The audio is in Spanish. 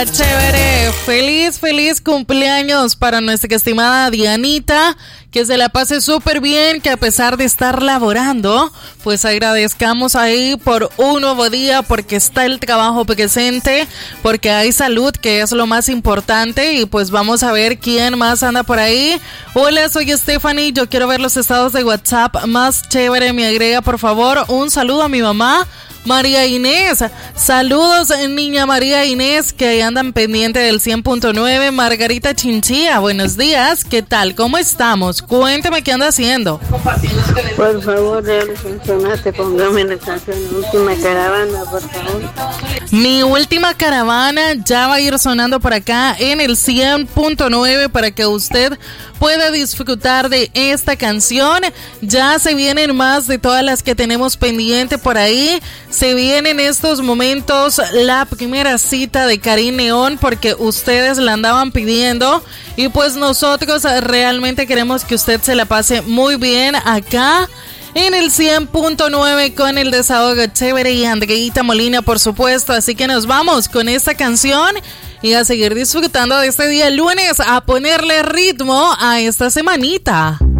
Ah, chévere. Feliz cumpleaños para nuestra estimada Dianita. Que se la pase súper bien, que a pesar de estar laborando, pues agradezcamos ahí por un nuevo día, porque está el trabajo presente, porque hay salud, que es lo más importante, y pues vamos a ver quién más anda por ahí. Hola, soy Stephanie, yo quiero ver los estados de WhatsApp más chévere, me agrega por favor un saludo a mi mamá, María Inés. Saludos, niña María Inés, que andan pendiente del 100.9. Margarita Chinchilla, buenos días, ¿qué tal? ¿Cómo estamos? Cuéntame qué anda haciendo. Por favor, póngame la canción Mi Última Caravana, por favor. Mi Última Caravana ya va a ir sonando por acá en el 100.9 para que usted pueda disfrutar de esta canción. Ya se vienen más de todas las que tenemos pendiente por ahí. Se viene en estos momentos la primera cita de Karin León, porque ustedes la andaban pidiendo, y pues nosotros realmente queremos que usted se la pase muy bien acá en el 100.9 con el desahogo chévere y Andreita Molina, por supuesto. Así que nos vamos con esta canción y a seguir disfrutando de este día lunes, a ponerle ritmo a esta semanita.